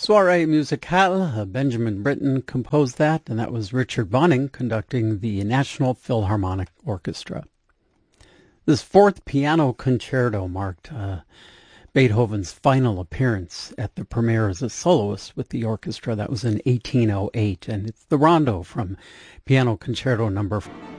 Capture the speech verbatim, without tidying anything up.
Soirée Musicale, uh, Benjamin Britten composed that, and that was Richard Bonning conducting the National Philharmonic Orchestra. This fourth piano concerto marked uh, Beethoven's final appearance at the premiere as a soloist with the orchestra. That was in eighteen oh eight, and it's the rondo from Piano Concerto number four.